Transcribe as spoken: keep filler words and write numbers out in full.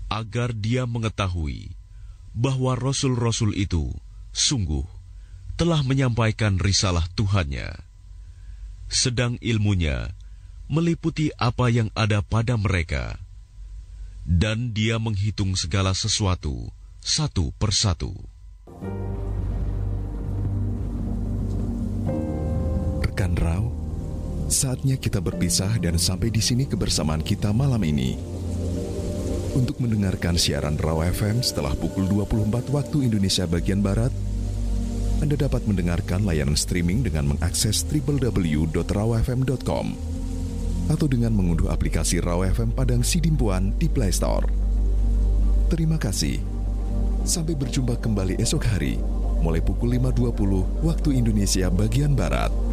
agar dia mengetahui bahwa rasul-rasul itu sungguh telah menyampaikan risalah Tuhannya, sedang ilmunya meliputi apa yang ada pada mereka, dan dia menghitung segala sesuatu satu persatu. Rekan Rau, saatnya kita berpisah dan sampai di sini kebersamaan kita malam ini. Untuk mendengarkan siaran Rau F M setelah pukul dua puluh empat waktu Indonesia bagian Barat, Anda dapat mendengarkan layanan streaming dengan mengakses w w w dot raw f m dot com atau dengan mengunduh aplikasi Rau F M Padang Sidimpuan di Play Store. Terima kasih. Sampai berjumpa kembali esok hari, mulai pukul lima dua puluh waktu Indonesia bagian Barat.